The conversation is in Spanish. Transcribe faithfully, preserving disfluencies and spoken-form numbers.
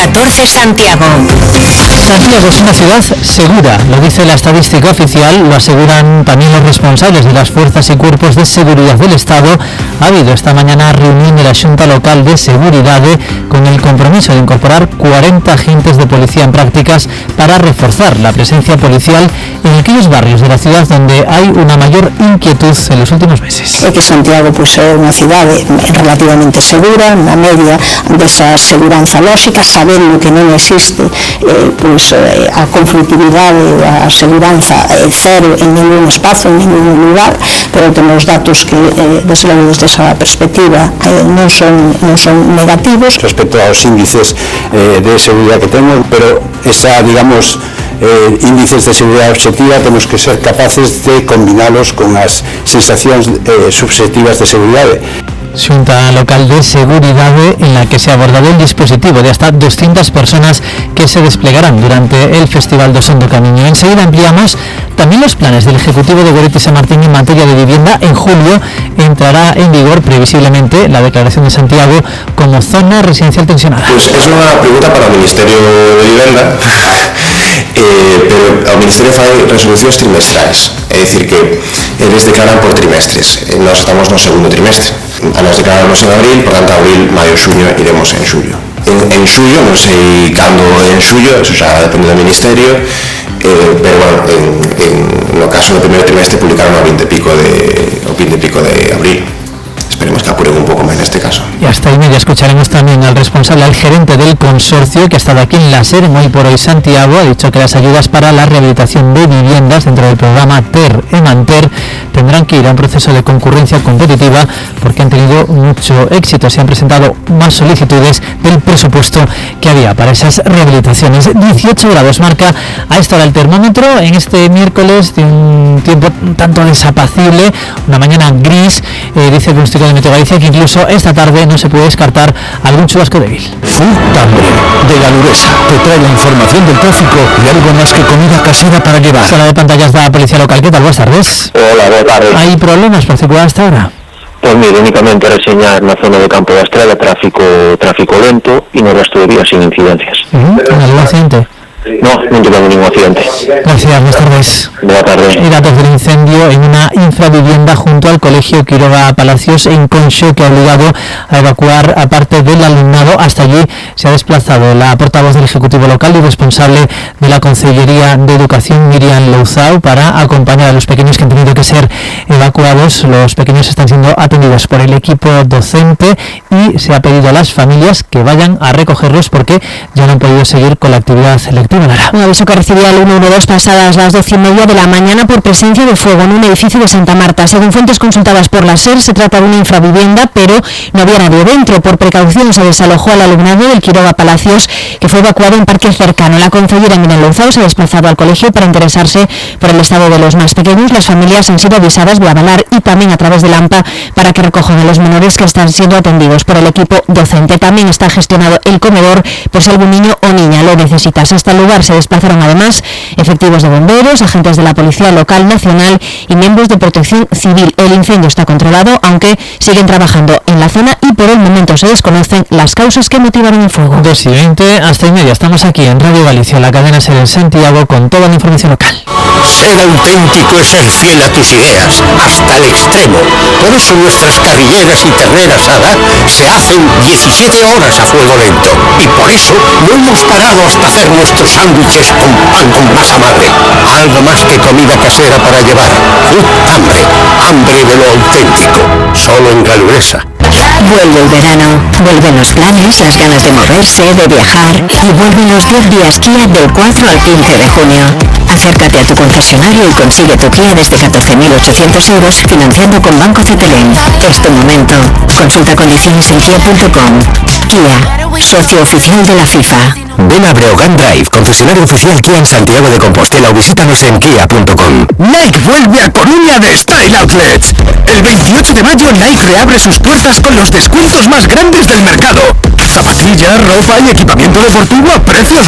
catorce Santiago. Santiago es una ciudad segura, lo dice la estadística oficial, lo aseguran también los responsables de las fuerzas y cuerpos de seguridad del Estado. Ha habido esta mañana reunión de la Xunta Local de Seguridad con el compromiso de incorporar cuarenta agentes de policía en prácticas para reforzar la presencia policial en aquellos barrios de la ciudad donde hay una mayor inquietud en los últimos meses. É que Santiago pois, é unha cidade relativamente segura, na media desa seguranza lóxica, sabendo que non existe eh, pois, eh, a conflitividade, a seguranza eh, cero en ningún espazo, en ningún lugar, pero temos datos que, eh, desde logo, desde esa perspectiva, eh, non, son, non son negativos. Respecto aos índices eh, de seguridade que temos, pero esa, digamos, Eh, índices de seguridade objetiva temos que ser capaces de combinalos con as sensacións eh, subjetivas de seguridade. Xunta Local de Seguridad en la que se ha abordado el dispositivo de hasta doscientas personas que se desplegarán durante el Festival do Son do Camiño. Enseguida ampliamos también los planes del Ejecutivo de Goretti San Martín en materia de vivienda. En julio entrará en vigor previsiblemente la declaración de Santiago como zona residencial tensionada. Pues es una pregunta para el Ministerio de Vivienda, eh, pero o Ministerio fai resolucións trimestrais, é dicir que eles declaran por trimestres. Nós estamos no segundo trimestre. A nos declaramos en abril, por tanto, abril, maio, xuño, iremos en xullo. En, en xullo, non sei cando en xullo, eso xa depende do Ministerio, eh, pero bueno, en, en, no caso do primeiro trimestre publicaron o vinte e pico de, o vinte e pico de abril. Esperemos que apuren un poco más en este caso. Y hasta y media escucharemos también al responsable, al gerente del consorcio que ha estado aquí en la SER, Hoy por Hoy Santiago. Ha dicho que las ayudas para la rehabilitación de viviendas dentro del programa TER e Manter tendrán que ir a un proceso de concurrencia competitiva porque han tenido mucho éxito. Se han presentado más solicitudes del presupuesto que había para esas rehabilitaciones. dieciocho grados marca a esta hora el termómetro en este miércoles de un tiempo un tanto desapacible, una mañana gris, eh, dice el pronóstico de Meteo Galicia que incluso esta tarde no se puede descartar algún chubasco débil. Full Tambre, de Galuresa, te trae la información del tráfico y algo más que comida casera para llevar. Sala de pantallas de la Policía Local, ¿qué tal? Buenas tardes. Hola, buenas tardes. ¿Hay problemas para circular hasta ahora? Pues mire, únicamente reseñar na zona de Campo da Estrela tráfico tráfico lento y no resto de vías sin incidencias. Uh-huh. ¿Algún accidente? No, no tuvimos ningún accidente. Gracias, buenas tardes. Buenas tardes. Y datos del incendio en una infravivienda junto al Colegio Quiroga Palacios en Conxo, que ha obligado a evacuar a parte del alumnado. Hasta allí se ha desplazado la portavoz del Ejecutivo Local y responsable de la Consellería de Educación, Miriam Louzao, para acompañar a los pequeños que han tenido que ser evacuados. Los pequeños están siendo atendidos por el equipo docente y se ha pedido a las familias que vayan a recogerlos porque ya no han podido seguir con la actividad lectiva. Un aviso que recibía el ciento doce pasadas las doce y media de la mañana por presencia de fuego en un edificio de Santa Marta. Según fuentes consultadas por la SER, se trata de una infravivienda, pero no había nadie dentro. Por precaución se desalojó al alumnado del Quiroga Palacios, que fue evacuado en parque cercano. La consellera Miriam Louzao se ha desplazado al colegio para interesarse por el estado de los más pequeños. Las familias han sido avisadas vía Avalar y también a través de AMPA para que recojan a los menores que están siendo atendidos por el equipo docente. También está gestionado el comedor por si algún niño o niña lo necesita. Hasta el lugar se desplazaron además efectivos de bomberos, agentes de la Policía Local Nacional y miembros de Protección Civil. El incendio está controlado, aunque siguen trabajando en la zona y por el momento se desconocen las causas que motivaron el fuego. dos y veinte, hasta y media. Estamos aquí en Radio Galicia, la cadena SER en Santiago, con toda la información local. Ser auténtico es ser fiel a tus ideas, hasta el extremo. Por eso nuestras carrilleras y ternera asada se hacen diecisiete horas a fuego lento. Y por eso no hemos parado hasta hacer nuestros sándwiches con pan con masa madre. Algo más que comida casera para llevar. Food Tambre, hambre de lo auténtico. Solo en Galuresa. Vuelve el verano, vuelven los planes, las ganas de moverse, de viajar y vuelven los diez días Kia del cuatro al quince de junio. Acércate a tu concesionario y consigue tu Kia desde catorce mil ochocientos euros financiando con Banco Cetelem. Es tu momento. Consulta condiciones en kia punto com. Kia, socio oficial de la FIFA. Ven a Breogán Drive, concesionario oficial Kia en Santiago de Compostela, o visítanos en kia punto com. Nike vuelve a Coruña de Style Outlets. El veintiocho de mayo Nike reabre sus puertas con los descuentos más grandes del mercado. Zapatillas, ropa y equipamiento deportivo a precios